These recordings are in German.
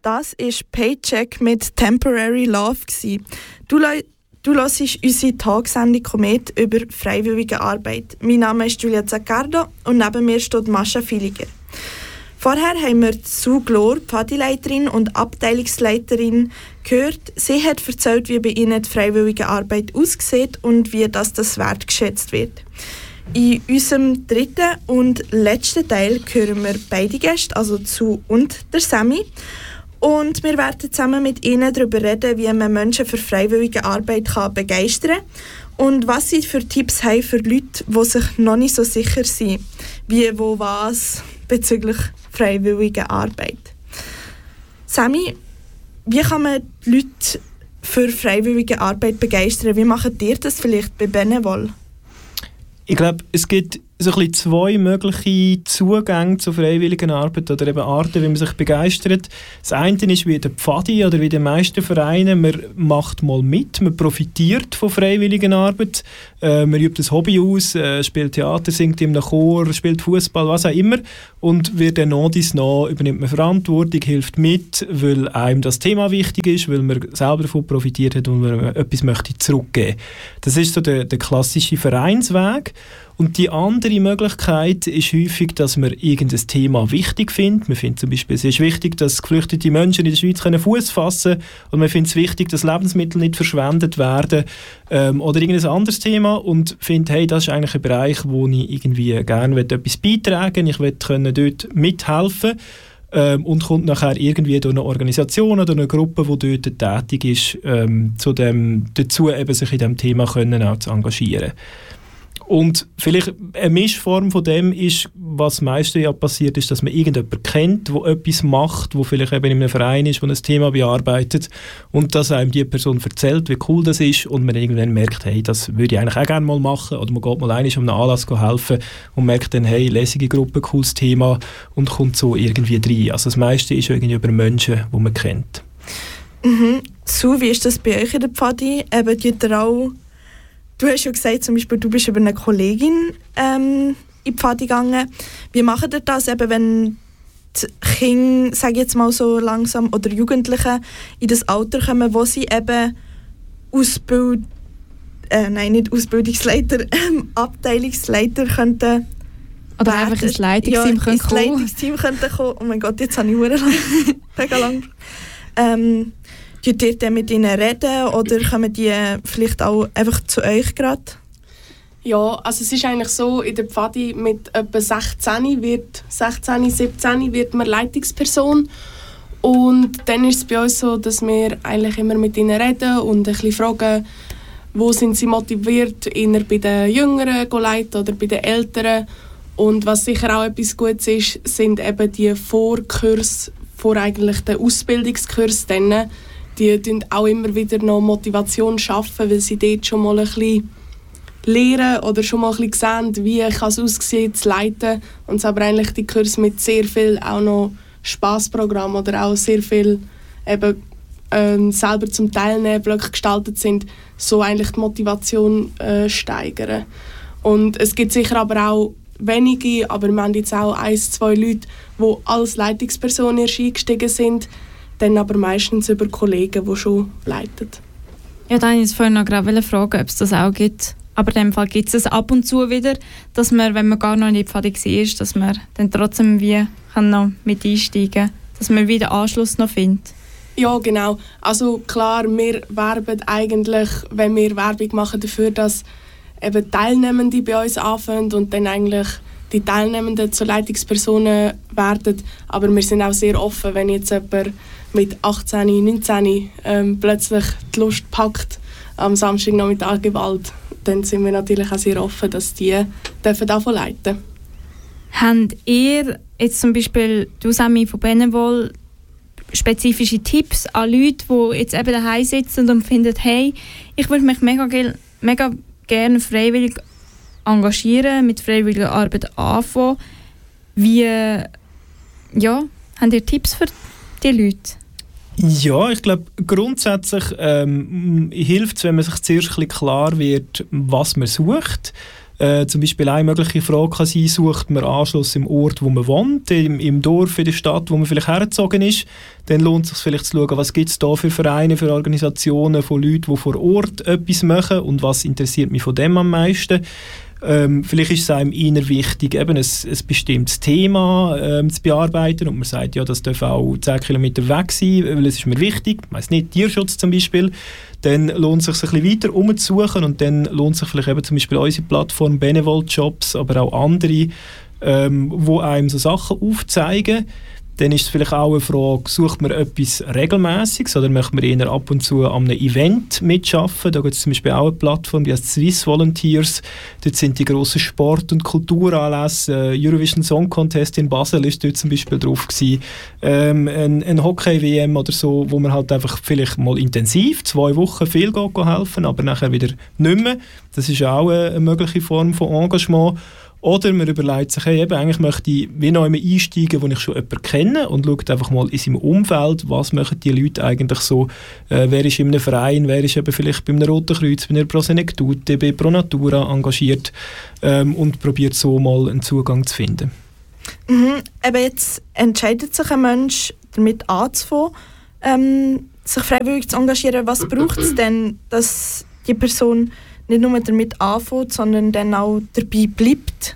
Das war Paycheck mit Temporary Love. Du hörst unsere Talksendung «Komet» über freiwillige Arbeit. Mein Name ist Julia Zaccardo und neben mir steht Mascha Filiger. Vorher haben wir Sue Glor, Pfadileiterin und Abteilungsleiterin, gehört. Sie hat erzählt, wie bei ihnen die freiwillige Arbeit aussieht und wie das wertgeschätzt wird. In unserem dritten und letzten Teil hören wir beide Gäste, also Sue und der Sammy. Und wir werden zusammen mit ihnen darüber reden, wie man Menschen für freiwillige Arbeit begeistern kann und was sie für Tipps haben für Leute, die sich noch nicht so sicher sind, wie, wo, was bezüglich freiwilliger Arbeit. Sammy, wie kann man die Leute für freiwillige Arbeit begeistern? Wie macht ihr das vielleicht bei Benevol? Ich glaube, es gibt so ein bisschen zwei mögliche Zugänge zur freiwilligen Arbeit oder eben Arten, wie man sich begeistert. Das eine ist wie der Pfadi oder wie die meisten Vereine. Man macht mal mit, man profitiert von freiwilligen Arbeit. Man übt das Hobby aus, spielt Theater, singt in einem Chor, spielt Fußball, was auch immer. Und wird dann nach übernimmt man Verantwortung, hilft mit, weil einem das Thema wichtig ist, weil man selber davon profitiert hat und weil man etwas möchte zurückgeben. Das ist so der klassische Vereinsweg. Und die andere Möglichkeit ist häufig, dass man irgendein Thema wichtig findet. Man findet zum Beispiel, es ist wichtig, dass geflüchtete Menschen in der Schweiz Fuß fassen können. Und man findet es wichtig, dass Lebensmittel nicht verschwendet werden. Oder irgendein anderes Thema. Und findet, hey, das ist eigentlich ein Bereich, wo ich irgendwie gerne etwas beitragen will. Ich will dort mithelfen. Und kommt nachher irgendwie durch eine Organisation oder eine Gruppe, die dort tätig ist, dazu, eben sich in diesem Thema auch zu engagieren. Und vielleicht eine Mischform von dem ist, was meistens ja passiert ist, dass man irgendjemanden kennt, der etwas macht, der vielleicht eben in einem Verein ist, der ein Thema bearbeitet und dass einem die Person erzählt, wie cool das ist und man irgendwann merkt, hey, das würde ich eigentlich auch gerne mal machen oder man geht mal einmal um einen Anlass helfen und merkt dann, hey, lässige Gruppe, cooles Thema und kommt so irgendwie rein. Also das meiste ist irgendwie über Menschen, die man kennt. Mhm. So, wie ist das bei euch in der Pfadi? Du hast ja gesagt, zum Beispiel, du bist über eine Kollegin in die Pfadi gegangen. Wie macht ihr das, eben, wenn die Kinder, sage ich jetzt mal so langsam, oder Jugendliche in das Alter kommen, wo sie eben Abteilungsleiter könnten oder einfach ins Leitungsteam kommen. Oh mein Gott, jetzt habe ich mega lang. Tut ihr dann mit ihnen reden oder kommen die vielleicht auch einfach zu euch gerade? Ja, also es ist eigentlich so, in der Pfadi mit etwa 17 wird man Leitungsperson. Und dann ist es bei uns so, dass wir eigentlich immer mit ihnen reden und ein bisschen fragen, wo sind sie motiviert, eher bei den Jüngeren zu leiten oder bei den Älteren. Und was sicher auch etwas Gutes ist, sind eben die Vorkurse vor eigentlich den Ausbildungskursen. Die schaffen auch immer wieder noch Motivation schaffen, weil sie dort schon mal ein bisschen lernen oder schon mal ein bisschen sehen, wie kann es aussehen, zu leiten. Und es aber eigentlich die Kurse mit sehr viel auch noch Spassprogramm oder auch sehr viel eben, selber zum Teilnehmen gestaltet sind, so eigentlich die Motivation steigern. Und es gibt sicher aber auch wenige, aber wir haben jetzt auch 1-2 Leute, die als Leitungsperson erst eingestiegen sind, dann aber meistens über Kollegen, die schon leiten. Ja, da wollte ich vorhin noch gerade fragen, ob es das auch gibt. Aber in dem Fall gibt es ab und zu wieder, dass man, wenn man gar noch nicht Pfadi war, dass man dann trotzdem noch mit einsteigen kann, dass man wieder Anschluss noch findet. Ja, genau. Also klar, wir werben eigentlich, wenn wir Werbung machen dafür, dass eben Teilnehmende bei uns anfangen und dann eigentlich die Teilnehmenden zu Leitungspersonen werden. Aber wir sind auch sehr offen, wenn jetzt jemand mit 18, 19 plötzlich die Lust packt am Samstagnachmittag Gewalt, dann sind wir natürlich auch sehr offen, dass die davon leiten dürfen. Habt ihr jetzt zum Beispiel, du Sammy von Benevol, spezifische Tipps an Leute, die jetzt eben daheim sitzen und finden, hey, ich würde mich mega gerne freiwillig engagieren, mit freiwilliger Arbeit anfangen. Habt ihr Tipps für die Leute? Ja, ich glaube, grundsätzlich hilft es, wenn man sich zuerst ein bisschen klar wird, was man sucht. Zum Beispiel eine mögliche Frage kann sein, sucht man Anschluss im Ort, wo man wohnt, im Dorf, in der Stadt, wo man vielleicht hergezogen ist. Dann lohnt es sich vielleicht zu schauen, was gibt es da für Vereine, für Organisationen von Leuten, die vor Ort etwas machen und was interessiert mich von dem am meisten. Vielleicht ist es einem eher wichtig, eben ein bestimmtes Thema zu bearbeiten und man sagt, ja, das darf auch 10 Kilometer weg sein, weil es ist mir wichtig, ich weiss nicht, Tierschutz zum Beispiel. Dann lohnt es sich ein bisschen weiter umzusuchen und dann lohnt sich vielleicht eben zum Beispiel unsere Plattform Benevol Jobs, aber auch andere, wo einem so Sachen aufzeigen. Dann ist es vielleicht auch eine Frage, sucht man etwas Regelmäßiges oder möchte man eher ab und zu an einem Event mitarbeiten? Da gibt es zum Beispiel auch eine Plattform, die heißt Swiss Volunteers. Dort sind die grossen Sport- und Kulturanlässe. Eurovision Song Contest in Basel ist dort zum Beispiel drauf gewesen. Ein Hockey-WM oder so, wo man halt einfach vielleicht mal intensiv 2 Wochen viel helfen, aber nachher wieder nicht mehr. Das ist auch eine mögliche Form von Engagement. Oder man überlegt sich, hey, eben, eigentlich möchte ich wie noch einmal einsteigen, wo ich schon jemanden kenne und schaut einfach mal in seinem Umfeld, was machen die Leute eigentlich so, wer ist in einem Verein, wer ist eben vielleicht beim Roten Kreuz, bei einer Pro Senectute, bei Pro Natura engagiert und probiert so mal einen Zugang zu finden. Eben jetzt entscheidet sich ein Mensch damit anzufangen, sich freiwillig zu engagieren. Was braucht es denn, dass die Person nicht nur damit anfängt, sondern dann auch dabei bleibt?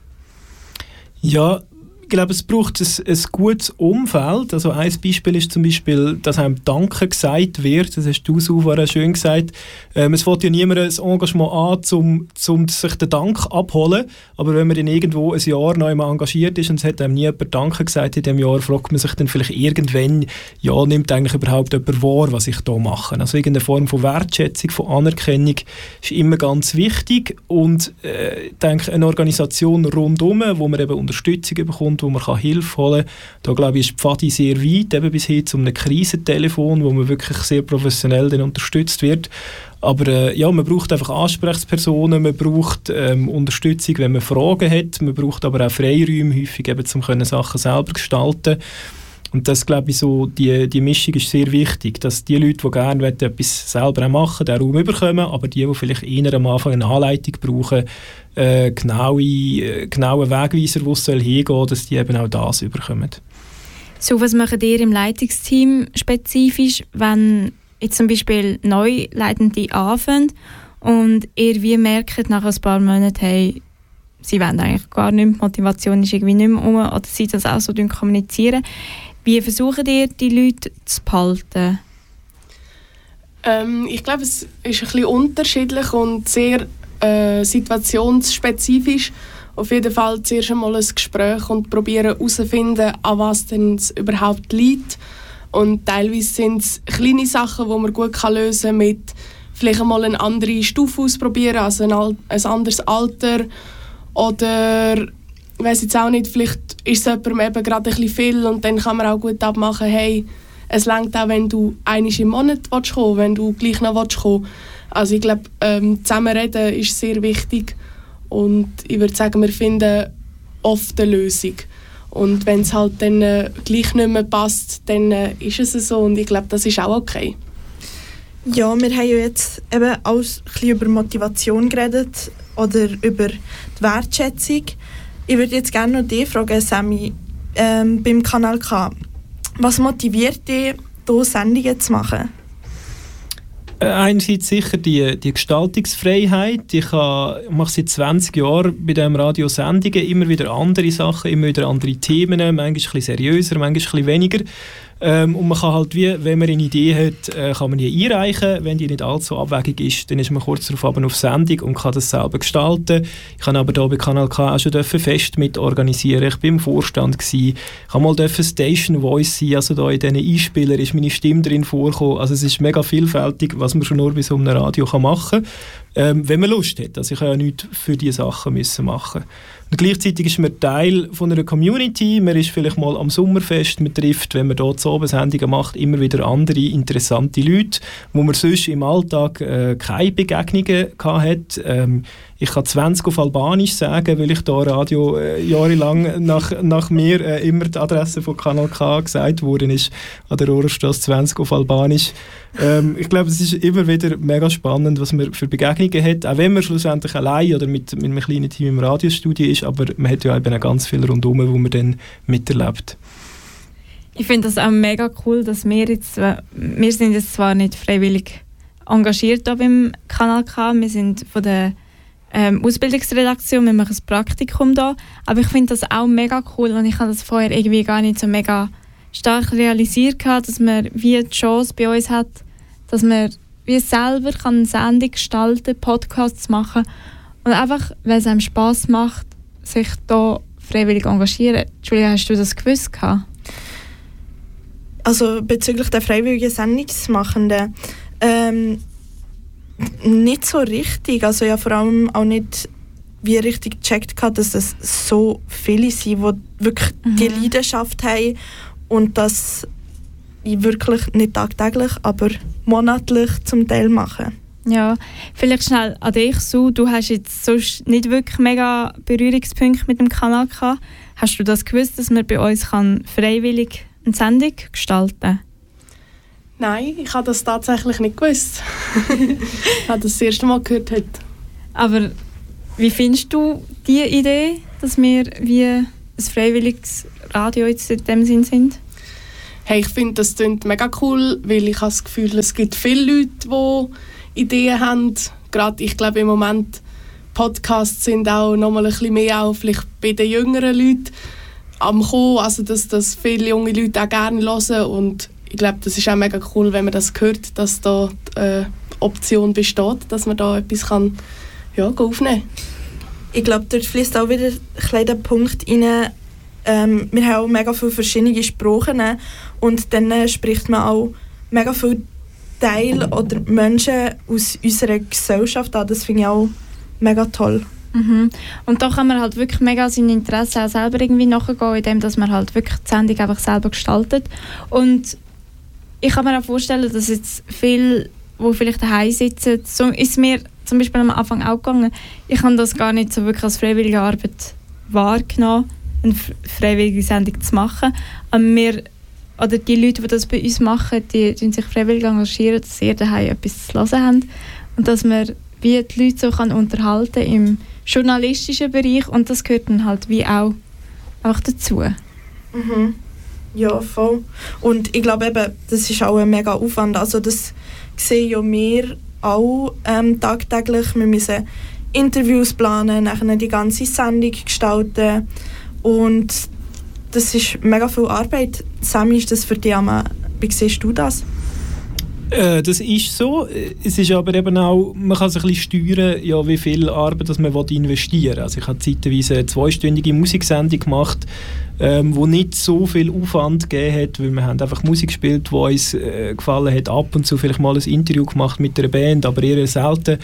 Ja, ich glaube, es braucht ein gutes Umfeld. Also ein Beispiel ist zum Beispiel, dass einem Danke gesagt wird. Das hast du vorher schön gesagt. Es fängt ja niemand ein Engagement an, um sich den Dank abholen. Aber wenn man dann irgendwo ein Jahr noch einmal engagiert ist und es hat einem nie jemand Danke gesagt in diesem Jahr, fragt man sich dann vielleicht irgendwann, ja, nimmt eigentlich überhaupt jemand wahr, was ich da mache? Also irgendeine Form von Wertschätzung, von Anerkennung ist immer ganz wichtig. Und ich denke, eine Organisation rundherum, wo man eben Unterstützung bekommt, wo man Hilfe holen kann. Da glaube ich, ist die Pfadi sehr weit, eben bis hin zu einem Krisentelefon, wo man wirklich sehr professionell dann unterstützt wird. Aber ja, man braucht einfach Ansprechpersonen, man braucht Unterstützung, wenn man Fragen hat, man braucht aber auch Freiräume, häufig eben, um Sachen selber gestalten. Und das, glaube ich, so, die Mischung ist sehr wichtig, dass die Leute, die gerne etwas selber machen, den Raum bekommen, aber die vielleicht eher am Anfang eine Anleitung brauchen, genauen Wegweiser, wo es hingehen soll, dass die eben auch das bekommen. So, was macht ihr im Leitungsteam spezifisch, wenn jetzt zum Beispiel neu Leitende anfangen und ihr wie merkt nach ein paar Monaten, hey, sie wollen eigentlich gar nicht mehr, die Motivation ist irgendwie nicht mehr um, oder sie das auch so kommunizieren. Wie versucht ihr, die Leute zu behalten? Ich glaube, es ist ein bisschen unterschiedlich und sehr situationsspezifisch. Auf jeden Fall zuerst einmal ein Gespräch und probieren herauszufinden, an was denn es überhaupt liegt. Und teilweise sind es kleine Sachen, die man gut lösen kann, mit vielleicht einmal eine andere Stufe ausprobieren, also ein anderes Alter. Oder, ich weiss jetzt auch nicht, vielleicht ist es jemandem eben gerade ein bisschen viel und dann kann man auch gut abmachen, hey, es reicht auch, wenn du einmal im Monat kommen willst, wenn du gleich noch kommen willst. Also ich glaube, zusammenreden ist sehr wichtig und ich würde sagen, wir finden oft eine Lösung. Und wenn es halt dann gleich nicht mehr passt, dann ist es so und ich glaube, das ist auch okay. Ja, wir haben ja jetzt eben auch ein bisschen über Motivation geredet oder über die Wertschätzung. Ich würde jetzt gerne noch dich fragen, Sammy, beim Kanal K. Was motiviert dich, hier Sendungen zu machen? Einerseits sicher die Gestaltungsfreiheit. Ich mache seit 20 Jahren bei diesem Radio Sendungen immer wieder andere Sachen, immer wieder andere Themen, manchmal ein bisschen seriöser, manchmal ein bisschen weniger. Und man kann halt, wie, wenn man eine Idee hat, kann man die einreichen. Wenn die nicht allzu abwegig ist, dann ist man kurz darauf auf Sendung und kann das selber gestalten. Ich habe aber hier bei Kanal K auch schon Fest mit organisieren. Ich war im Vorstand. Ich habe mal Station Voice sein, also da in diesen Einspielern ist meine Stimme drin vorgekommen. Also es ist mega vielfältig, was man schon nur bei so einem Radio machen kann. Wenn man Lust hat. Also ich kann ja nichts für diese Sachen machen. Und gleichzeitig ist man Teil von einer Community. Man ist vielleicht mal am Sommerfest, man trifft, wenn man dort so Sendungen macht, immer wieder andere interessante Leute, wo man sonst im Alltag keine Begegnungen gehabt hat. Ich kann 20 auf Albanisch sagen, weil ich da Radio jahrelang nach mir immer die Adresse von Kanal K gesagt worden ist, an der Rohrstrasse 20 auf Albanisch. Ich glaube, es ist immer wieder mega spannend, was man für Begegnungen hat, auch wenn man schlussendlich allein oder mit einem kleinen Team im Radiostudio ist, aber man hat ja eben auch ganz viel rundherum, wo man dann miterlebt. Ich finde das auch mega cool, dass wir sind jetzt zwar nicht freiwillig engagiert hier beim Kanal K, wir sind von der Ausbildungsredaktion, wir machen ein Praktikum da, aber ich finde das auch mega cool und ich habe das vorher irgendwie gar nicht so mega stark realisiert, dass man wie die Chance bei uns hat, dass man wie selber eine Sendung gestalten, Podcasts machen und einfach, weil es einem Spass macht, sich da freiwillig engagieren. Julia, hast du das gewusst? Also bezüglich der freiwilligen Sendungsmachenden, nicht so richtig. Also ja, vor allem auch nicht wie richtig gecheckt hat, dass es so viele sind, die wirklich die Leidenschaft haben und das wirklich nicht tagtäglich, aber monatlich zum Teil machen. Ja, vielleicht schnell an dich, Su. Du hast jetzt sonst nicht wirklich mega Berührungspunkte mit dem Kanal gehabt. Hast du das gewusst, dass man bei uns freiwillig eine Sendung gestalten kann? Nein, ich habe das tatsächlich nicht gewusst. Ich habe das erste Mal gehört heute. Aber wie findest du die Idee, dass wir wie ein freiwilliges Radio jetzt in dem Sinn sind? Hey, ich finde, das klingt mega cool, weil ich habe das Gefühl, es gibt viele Leute, die Ideen haben. Gerade, ich glaube, im Moment Podcasts sind auch noch mal ein bisschen mehr auch vielleicht bei den jüngeren Leuten am Kommen, also dass viele junge Leute auch gerne hören und ich glaube, das ist auch mega cool, wenn man das hört, dass da die Option besteht, dass man da etwas kann, aufnehmen kann. Ich glaube, dort fließt auch wieder ein kleiner Punkt rein. Wir haben auch mega viele verschiedene Sprachen und dann spricht man auch mega viele Teile oder Menschen aus unserer Gesellschaft an. Das finde ich auch mega toll. Mhm. Und da kann man halt wirklich mega seine Interessen auch selber irgendwie nachgehen, indem dass man halt wirklich die Sendung einfach selber gestaltet. Und ich kann mir auch vorstellen, dass jetzt viele, die vielleicht daheim sitzen, so ist mir zum Beispiel am Anfang auch gegangen, ich habe das gar nicht so wirklich als freiwillige Arbeit wahrgenommen, eine freiwillige Sendung zu machen. Aber oder die Leute, die das bei uns machen, die sich freiwillig engagieren, dass sie daheim etwas zu hören haben und dass man wie die Leute so kann unterhalten im journalistischen Bereich und das gehört dann halt wie auch dazu. Mhm. Ja, voll. Und ich glaube eben, das ist auch ein mega Aufwand. Also das sehen ja wir auch tagtäglich. Wir müssen Interviews planen, nachher die ganze Sendung gestalten und das ist mega viel Arbeit. Sammy, ist das für dich auch, wie siehst du das? Das ist so. Es ist aber eben auch, man kann sich ein bisschen steuern, ja, wie viel Arbeit dass man investieren will. Also ich habe zeitweise eine 2-stündige Musiksendung gemacht, wo nicht so viel Aufwand gegeben hat, weil wir haben einfach Musik gespielt, die uns gefallen hat. Ab und zu vielleicht mal ein Interview gemacht mit einer Band, aber eher selten.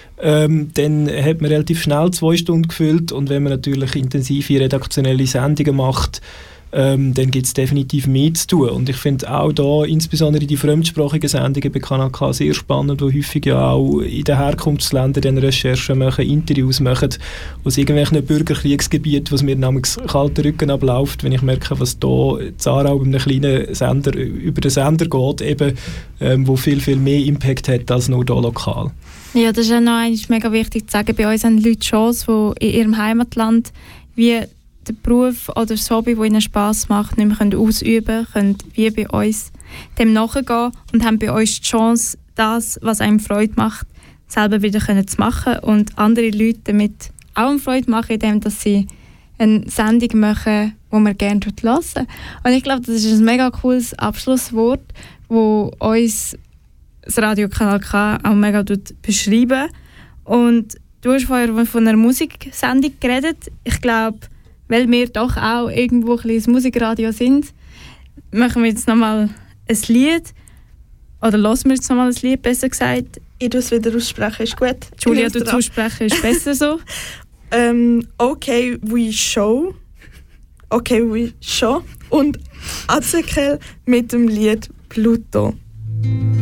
Dann hat man relativ schnell 2 Stunden gefüllt und wenn man natürlich intensive redaktionelle Sendungen macht, dann gibt es definitiv mehr zu tun. Und ich finde auch da insbesondere die fremdsprachigen Sendungen bei Kanal K sehr spannend, wo häufig ja auch in den Herkunftsländern dann Recherchen machen, Interviews machen, aus irgendwelchen Bürgerkriegsgebieten, was mir namens kalten Rücken abläuft, wenn ich merke, was da Zara bei einem kleinen Sender über den Sender geht, eben, wo viel, viel mehr Impact hat als nur hier lokal. Ja, das ist ja noch mega wichtig zu sagen. Bei uns haben Leute die Chance, die in ihrem Heimatland wie den Beruf oder das Hobby, das ihnen Spass macht, nicht mehr ausüben können, wie bei uns dem nachgehen und haben bei uns die Chance, das, was einem Freude macht, selber wieder zu machen und andere Leute damit auch eine Freude machen, indem dass sie eine Sendung machen, die man gerne hören. Und ich glaube, das ist ein mega cooles Abschlusswort, wo uns das Radiokanal K auch mega beschreiben. Und du hast vorher von einer Musiksendung geredet. Ich glaube, weil wir doch auch irgendwo ein Musikradio sind, machen wir jetzt nochmal ein Lied. Oder hören wir jetzt nochmal ein Lied, besser gesagt. Ich tue es wieder aussprechen, ist gut. Julia, du aussprechen, ist besser so. Okay, we show. Okay, we show. Und Azekel mit dem Lied Pluto.